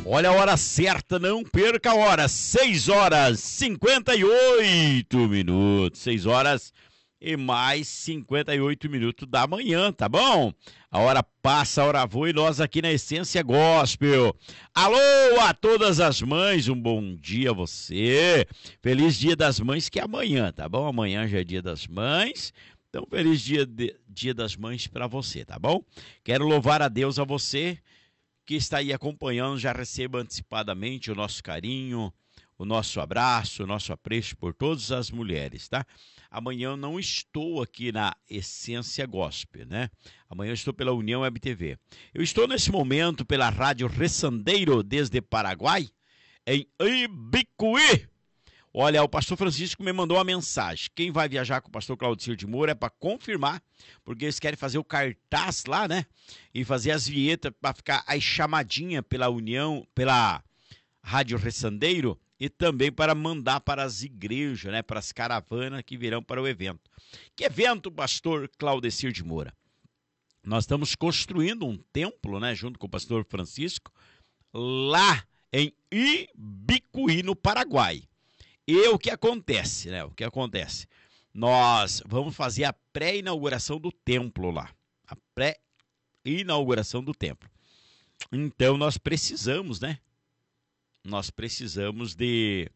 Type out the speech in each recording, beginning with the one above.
Olha a hora certa, não perca a hora. 6h58. 6 horas e mais 58 minutos da manhã, tá bom? A hora passa, a hora voa e nós aqui na Essência Gospel. Alô a todas as mães, um bom dia a você. Feliz Dia das Mães, que é amanhã, tá bom? Amanhã já é Dia das Mães. Então, feliz Dia das Mães para você, tá bom? Quero louvar a Deus a você que está aí acompanhando, já receba antecipadamente o nosso carinho, o nosso abraço, o nosso apreço por todas as mulheres, tá? Amanhã eu não estou aqui na Essência Gospel, né? Amanhã eu estou pela União Web TV. Eu estou nesse momento pela Rádio Ressandeiro, desde Paraguai, em Ibicuí. Olha, o pastor Francisco me mandou uma mensagem. Quem vai viajar com o pastor Claudicir de Moura é para confirmar, porque eles querem fazer o cartaz lá, né? E fazer as vinhetas para ficar aí chamadinha pela União, pela Rádio Ressandeiro e também para mandar para as igrejas, né? Para as caravanas que virão para o evento. Que evento, pastor Claudicir de Moura? Nós estamos construindo um templo, né? Junto com o pastor Francisco, lá em Ibicuí, no Paraguai. E o que acontece, né? O que acontece? Nós vamos fazer a pré-inauguração do templo lá. A pré-inauguração do templo. Então nós precisamos, né? Nós precisamos de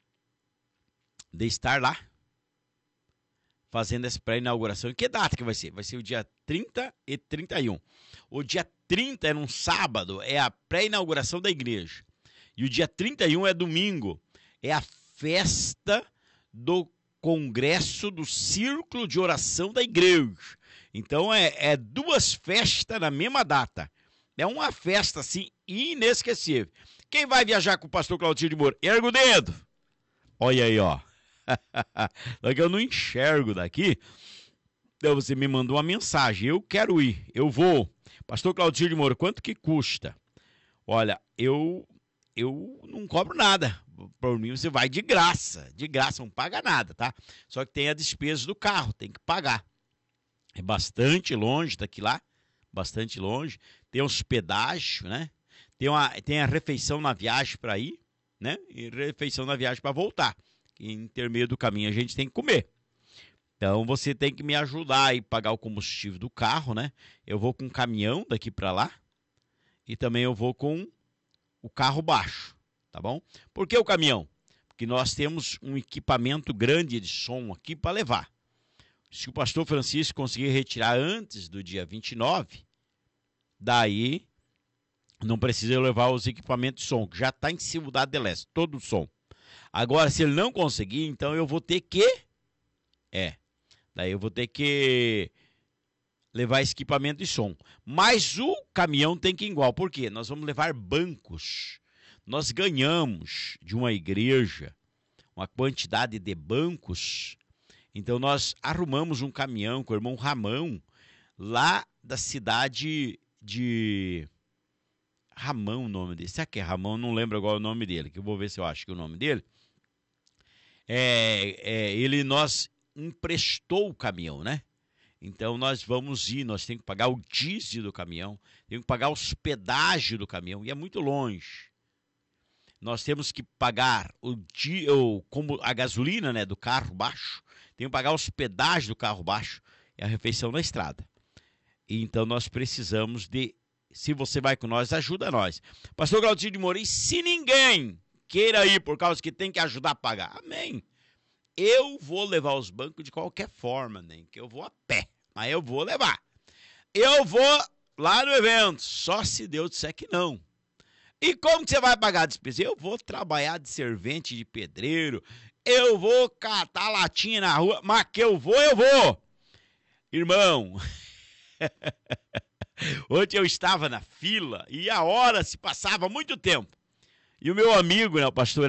estar lá fazendo essa pré-inauguração. E que data que vai ser? Vai ser o dia 30 e 31. O dia 30 é num sábado, é a pré-inauguração da igreja. E o dia 31 é domingo. É a festa do congresso do Círculo de Oração da Igreja. Então é duas festas na mesma data. É uma festa assim inesquecível. Quem vai viajar com o pastor Claudicir de Moura? Erga o dedo. Olha aí, ó. Só que eu não enxergo daqui. Então você me mandou uma mensagem. Eu quero ir, eu vou. Pastor Claudicir de Moura, quanto que custa? Olha, eu não cobro nada. Por mim você vai de graça, não paga nada, tá? Só que tem a despesa do carro, tem que pagar. É bastante longe daqui lá, bastante longe. Tem hospedagem, né? Tem a refeição na viagem para ir, né? E refeição na viagem para voltar. Que em intermeio do caminho a gente tem que comer. Então você tem que me ajudar a pagar o combustível do carro, né? Eu vou com um caminhão daqui para lá e também eu vou com o carro baixo, tá bom? Por que o caminhão? Porque nós temos um equipamento grande de som aqui para levar. Se o pastor Francisco conseguir retirar antes do dia 29, daí não precisa eu levar os equipamentos de som, que já está em Cidade del Este, todo o som. Agora, se ele não conseguir, então eu vou ter que... daí eu vou ter que levar esse equipamento de som. Mas o caminhão tem que ir igual. Por quê? Nós vamos levar bancos. Nós ganhamos de uma igreja uma quantidade de bancos. Então nós arrumamos um caminhão com o irmão Ramão, lá da cidade de... Ramão o nome dele. Será que é Ramão? Não lembro agora o nome dele, que eu vou ver se eu acho que é o nome dele. Ele nos emprestou o caminhão, né? Então nós vamos ir, nós temos que pagar o diesel do caminhão, temos que pagar o hospedagem do caminhão, e é muito longe. Nós temos que pagar como a gasolina, né, do carro baixo, temos que pagar a hospedagem do carro baixo e a refeição na estrada. E então nós precisamos se você vai com nós, ajuda nós. Pastor Claudicir de Moura, e se ninguém queira ir por causa que tem que ajudar a pagar? Amém. Eu vou levar os bancos de qualquer forma, nem que eu vou a pé, mas eu vou levar. Eu vou lá no evento, só se Deus disser que não. E como que você vai pagar a despesa? Eu vou trabalhar de servente de pedreiro, eu vou catar latinha na rua, mas que eu vou. Irmão, ontem eu estava na fila e a hora se passava muito tempo. E o meu amigo, né, o pastor